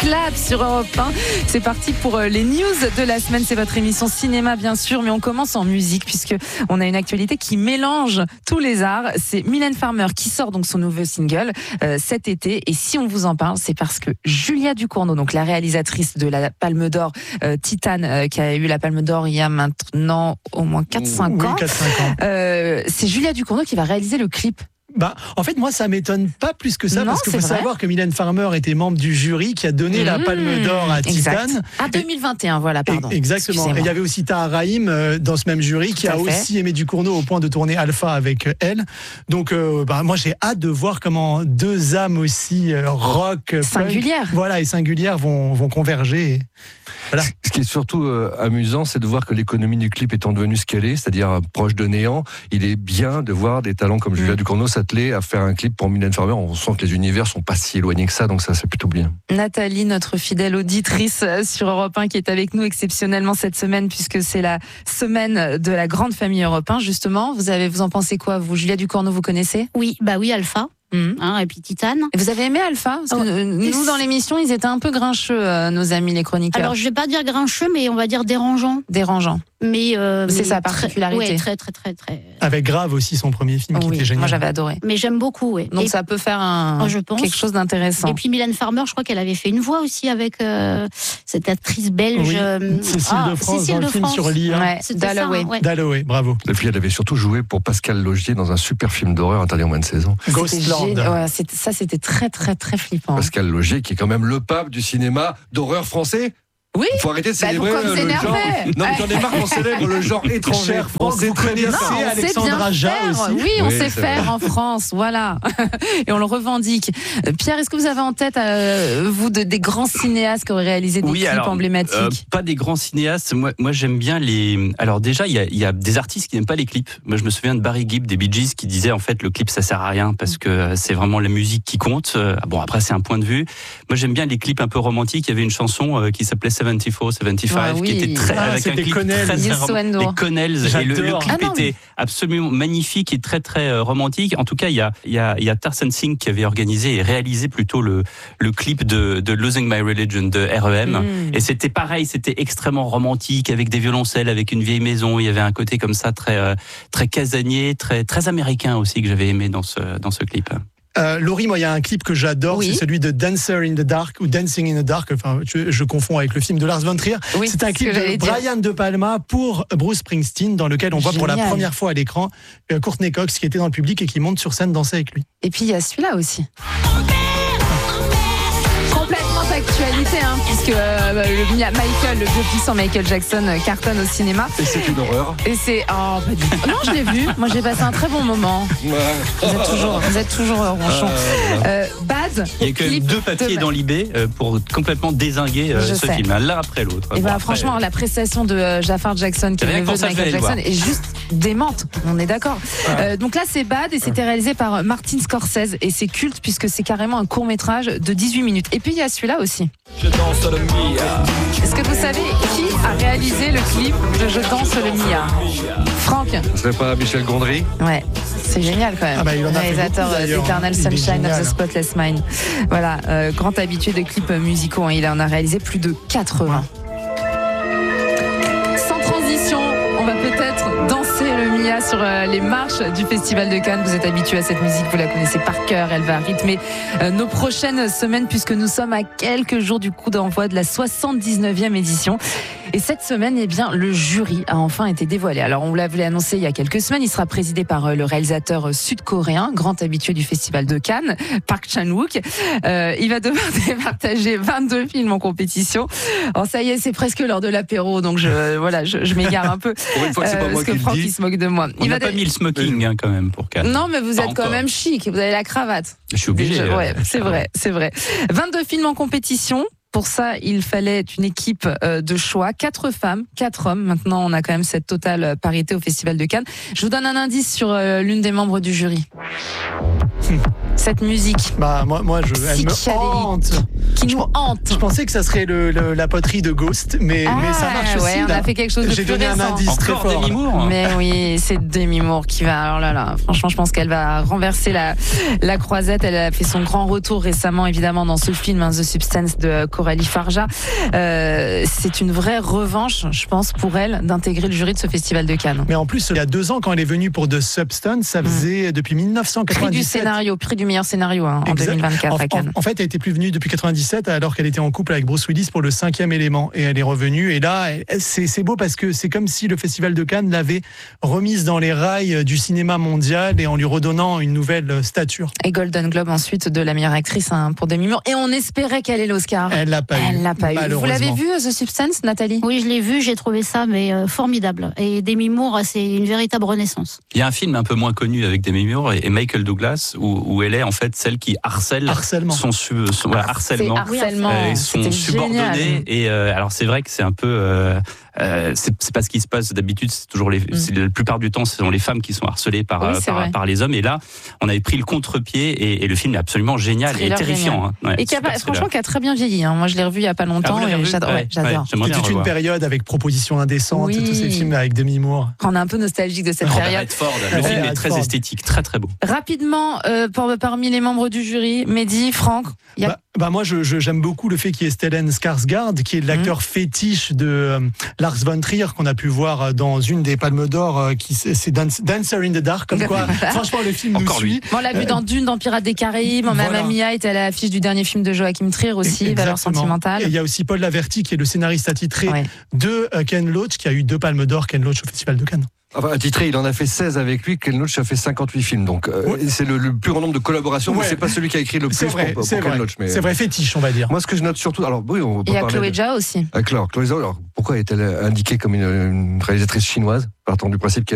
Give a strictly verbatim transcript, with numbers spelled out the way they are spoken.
Clap sur Europe un. C'est parti pour les news de la semaine. C'est votre émission cinéma, bien sûr, mais on commence en musique puisque on a une actualité qui mélange tous les arts. C'est Mylène Farmer qui sort donc son nouveau single euh, cet été. Et si on vous en parle, c'est parce que Julia Ducournau, donc la réalisatrice de la Palme d'Or euh, Titane, euh, qui a eu la Palme d'Or il y a maintenant au moins quatre cinq oui, ans, quatre cinq ans. Euh, c'est Julia Ducournau qui va réaliser le clip. Bah, en fait, moi, ça m'étonne pas plus que ça, Non, parce qu'il faut c'est vrai. savoir que Mylène Farmer était membre du jury qui a donné mmh, la Palme d'Or à exact. Titane. À deux mille vingt et un, voilà, pardon. Exactement. Excusez-moi. Et il y avait aussi Tahar Rahim euh, dans ce même jury qui Tout a à fait. aussi aimé Ducournau au point de tourner Alpha avec euh, elle. Donc, euh, bah, moi, j'ai hâte de voir comment deux âmes aussi euh, rock, euh, Singulières. punk, voilà, et singulières vont, vont converger. Et... Voilà. Ce qui est surtout euh, amusant, c'est de voir que l'économie du clip étant devenue ce qu'elle est, c'est-à-dire euh, proche de néant, il est bien de voir des talents comme Julia Ducournau s'atteler à faire un clip pour Mylène Farmer. On sent que les univers sont pas si éloignés que ça, donc ça c'est plutôt bien. Nathalie, notre fidèle auditrice sur Europe un, qui est avec nous exceptionnellement cette semaine, puisque c'est la semaine de la grande famille Europe un, justement. Vous avez, vous en pensez quoi, vous? Julia Ducournau, vous connaissez? Oui, bah oui, Alpha. Mmh. Hein, et puis Titane. Et vous avez aimé Alpha? Parce que Oh, nous, dans l'émission, ils étaient un peu grincheux, euh, nos amis les chroniqueurs. Alors, je vais pas dire grincheux, mais on va dire dérangeant. Dérangeant. Mais euh, c'est mais sa très- particularité. Ouais, très, très, très, très. Avec Grave aussi, son premier film qui Oui, était génial. moi j'avais adoré. Mais j'aime beaucoup, ouais. Donc et, ça peut faire un, Oh, je pense. quelque chose d'intéressant. et puis Mylène Farmer, je crois qu'elle avait fait une voix aussi avec euh, cette actrice belge. Oui, euh, Cécile ah, de France Cécile dans le de film France. sur l'I A. Ouais, C'était ça, Dalloway. hein, ouais. Dalloway, bravo. Et puis elle avait surtout joué pour Pascal Logier dans un super film d'horreur interdit en moins de seize ans. C'était Ghostland. gé- ouais, c'était- ça, c'était très, très, très flippant. Pascal Logier qui est quand même le pape du cinéma d'horreur français. Oui. Faut arrêter de Bah, célébrer pourquoi vous le énervez genre. Non, mais j'en ai marre qu'on célèbre le genre étranger. Cher Franck, On sait vous très bien connaissez ça. Non, on sait Alexandra bien Aja faire. aussi. Oui, on Oui, sait c'est faire vrai. en France, voilà. Et on le revendique. Euh, Pierre, est-ce que vous avez en tête, euh, vous, de, des grands cinéastes qui auraient réalisé des Oui, clips alors, emblématiques? euh, pas des grands cinéastes. Moi, moi j'aime bien les. Alors déjà, il y a, il y a des artistes qui n'aiment pas les clips. Moi, je me souviens de Barry Gibb des Bee Gees qui disait en fait le clip ça sert à rien parce que c'est vraiment la musique qui compte. Euh, Bon, après c'est un point de vue. Moi, j'aime bien les clips un peu romantiques. Il y avait une chanson euh, qui s'appelait soixante-quatre, soixante-quinze, Ouais, oui. qui était très Ah, avec un c'était clip Connells. très, très Yes, rom- Wendo. les Connells. Et le, le J'adore. clip Ah non, mais- était absolument magnifique et très très euh, romantique. En tout cas, il y a il y a il y a Tarzan Singh qui avait organisé et réalisé plutôt le le clip de de Losing My Religion de R E M. Mm. Et c'était pareil, c'était extrêmement romantique avec des violoncelles, avec une vieille maison. Il y avait un côté comme ça très euh, très casanier, très très américain aussi que j'avais aimé dans ce dans ce clip. Euh, Laurie, moi, il y a un clip que j'adore, Oui. c'est celui de Dancer in the Dark ou Dancing in the Dark. Enfin, je, je confonds avec le film de Lars von Trier. Oui, c'est un c'est clip ce que j'allais de dire. Brian De Palma pour Bruce Springsteen, dans lequel on voit pour la Génial. première fois à l'écran euh, Courtney Cox qui était dans le public et qui monte sur scène danser avec lui. Et puis il y a celui-là aussi. Complètement d'actualité, hein, puisque euh, le Michael, le vieux puissant Michael Jackson, euh, cartonne au cinéma. Et c'est une horreur. Et c'est oh, pas du tout. Non, je l'ai vu. Moi, j'ai passé un très bon moment. Vous êtes toujours, vous êtes toujours euh, ronchon. Euh, Bad. Il y a quand même clip deux papiers de- dans l'I B euh, pour complètement désinguer euh, Je ce sais. film, hein, l'un après l'autre. Et Bon, bah, après, franchement, la prestation de euh, Jafar Jackson, qui est Rien le que pour neveu de ça, je vais Michael aller le Jackson, est juste démente. On est d'accord. Euh, donc là, c'est Bad et c'était réalisé par Martin Scorsese et c'est culte puisque c'est carrément un court métrage de dix-huit minutes. Et puis il y a celui-là aussi. Est-ce que vous savez qui a réalisé le clip de Je danse le Mia? Franck. Ce serait pas Michel Gondry? Ouais, c'est génial quand même. Ah bah, il en a fait Réalisateur beaucoup, d'ailleurs. d'Eternal Il est Sunshine of génial. the Spotless Mind. Voilà, euh, grand habitué de clips musicaux. Hein. Il en a réalisé plus de quatre-vingts. Sans transition, on va peut-être danser le Mia sur euh, les marches du Festival de Cannes. Vous êtes habitués à cette musique, vous la connaissez par cœur. Elle va rythmer euh, nos prochaines semaines puisque nous sommes à quelques jours du coup d'envoi de la soixante-dix-neuvième édition. Et cette semaine, eh bien, le jury a enfin été dévoilé. Alors, on l'avait annoncé il y a quelques semaines. Il sera présidé par euh, le réalisateur euh, sud-coréen, grand habitué du Festival de Cannes, Park Chan-wook. Euh, il va devoir départager vingt-deux films en compétition. Alors, ça y est, c'est presque l'heure de l'apéro, donc je, voilà, je, je m'égare un peu. Pour une fois que c'est pas Euh, moi parce que qui le Franck, dis. il se moque de moi. On Il n'a va pas dé- mis le smoking hein, quand même pour Cannes. Non, mais vous Pas êtes quand encore. même chic. Vous avez la cravate. Je suis obligé. Je- euh, ouais, c'est Charles. vrai, c'est vrai. vingt-deux films en compétition. Pour ça, il fallait une équipe euh, de choix, quatre femmes, quatre hommes. Maintenant, on a quand même cette totale parité au Festival de Cannes. Je vous donne un indice sur euh, l'une des membres du jury. Cette musique Bah, moi, moi je, elle me Psychédélique. hante. qui Je nous pen- hante. Je pensais que ça serait le, le- la poterie de Ghost, mais, Ah, mais ça marche ouais, aussi. on là. a fait quelque chose de J'ai plus donné un récent. indice très Encore fort. Demi Moore. Mais oui, c'est Demi Moore qui va. Alors là, là, franchement, je pense qu'elle va renverser la, la croisette. Elle a fait son grand retour récemment, évidemment, dans ce film, hein, The Substance de Corey Coralie Farja. Euh, c'est une vraie revanche, je pense, pour elle, d'intégrer le jury de ce festival de Cannes. Mais en plus, il y a deux ans, quand elle est venue pour The Substance, ça faisait mmh. depuis mille neuf cent quatre-vingt-dix-sept. Prix du scénario, prix du meilleur scénario hein, en exact. deux mille vingt-quatre en, à Cannes. En, en fait, elle était plus venue depuis quatre-vingt-dix-sept, alors qu'elle était en couple avec Bruce Willis pour Le Cinquième Élément. Et elle est revenue. Et là, c'est, c'est beau parce que c'est comme si le festival de Cannes l'avait remise dans les rails du cinéma mondial et en lui redonnant une nouvelle stature. Et Golden Globe ensuite de la meilleure actrice hein, pour Demi Moore. Et on espérait qu'elle ait l'Oscar. Elle l'a pas Elle eu. l'a pas eu. Vous l'avez vu, The Substance, Nathalie ? Oui, je l'ai vu, j'ai trouvé ça mais euh, formidable. Et Demi Moore, c'est une véritable renaissance. Il y a un film un peu moins connu avec Demi Moore et Michael Douglas où, où elle est en fait celle qui harcèle harcèlement. son, son, son voilà, harcèlement, c'est harcèlement. Euh, son subordonné. Et euh, alors c'est vrai que c'est un peu euh, euh, c'est, c'est pas ce qui se passe d'habitude. C'est toujours les, mm. c'est, la plupart du temps, ce sont les femmes qui sont harcelées par oui, par, par les hommes. Et là, on avait pris le contre-pied et, et le film est absolument génial et terrifiant. Hein. Ouais, et qui a, franchement, qui a très bien vieilli. Hein. Moi, je l'ai revu il y a pas longtemps ah, et j'adore. Ouais, ouais, j'adore. C'était toute une période avec Proposition indécente, oui. tous ces films avec Demi Moore. On est un peu nostalgique de cette Robert période. Redford, le film est très esthétique, très très beau. Rapidement, euh, pour, parmi les membres du jury, Mehdi, Franck, il y a... Bah, bah moi, je, je, j'aime beaucoup le fait qu'il y ait Stellan Skarsgård, qui est l'acteur mmh. fétiche de euh, Lars von Trier, qu'on a pu voir dans une des Palmes d'Or, euh, qui c'est Dance, Dancer in the Dark, comme quoi, franchement, le film Encore nous lui. suit. On l'a vu euh, dans Dune, dans Pirates des Caraïbes, voilà. Mamma Mia était à l'affiche du dernier film de Joachim Trier aussi, Exactement. Valeurs sentimentales. Et il y a aussi Paul Laverty, qui est le scénariste attitré ouais. de euh, Ken Loach, qui a eu deux Palmes d'Or, Ken Loach au Festival de Cannes. Enfin, attitré, il en a fait seize avec lui, Ken Loach a fait cinquante-huit films, donc euh, ouais. c'est le, le plus grand nombre de collaborations, ouais. mais c'est pas celui qui a écrit le plus c'est vrai, pour, pour c'est Ken vrai. Loach. Mais... C'est vrai, fétiche, on va dire. Moi, ce que je note surtout, alors oui, on peut Il y a parler Chloé de... Zhao aussi. Alors, Chloé Zhao, alors pourquoi est-elle indiquée comme une, une réalisatrice chinoise, partant du principe qu'elle